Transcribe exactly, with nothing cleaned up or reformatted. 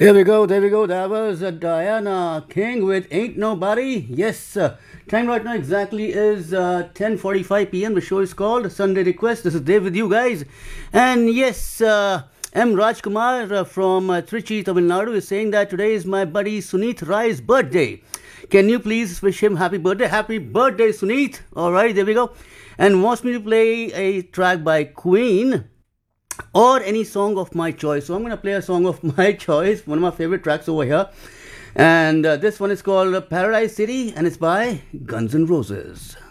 Here we go, there we go. That was uh, Diana King with Ain't Nobody. Yes, uh, time right now exactly is uh, ten forty-five p m. The show is called Sunday Request. This is Dave with you guys. And yes, uh, M. Rajkumar uh, from uh, Trichy, Tamil Nadu is saying that today is my buddy Suneet Rai's birthday. Can you please wish him happy birthday? Happy birthday, Suneet. Alright, there we go. And wants me to play a track by Queen or any song of my choice. So I'm going to play a song of my choice, one of my favorite tracks over here. And uh, this one is called Paradise City and it's by Guns N' Roses.